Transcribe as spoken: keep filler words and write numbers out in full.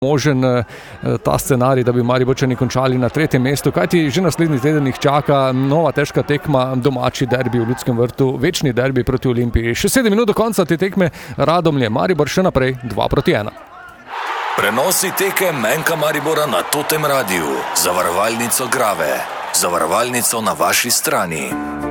možen ta scenarij, da bi Mariborčani končali na tretjem mestu, kajti že naslednji teden jih čaka nova težka tekma, domači derbi v Ljudskem vrtu, večni derbi proti Olimpiji. Še sedem minut do konca te tekme, Radomlje, Maribor še naprej dva proti ena. Prenosi tekem Enka Maribora na Totem Radiu, zavarovalnico Grave, zavarovalnico na vaši strani.